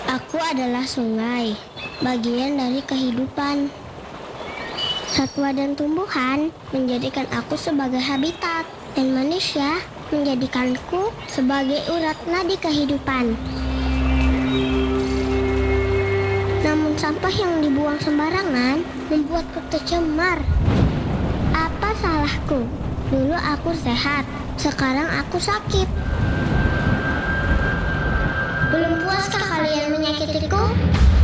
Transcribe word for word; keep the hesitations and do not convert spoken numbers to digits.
Aku adalah sungai, bagian dari kehidupan. Satwa dan tumbuhan menjadikan aku sebagai habitat, dan manusia menjadikanku sebagai urat nadi kehidupan. Namun sampah yang dibuang sembarangan membuatku tercemar. Apa salahku? Dulu aku sehat, sekarang aku sakit. Belum puaskah kalian menyakitiku?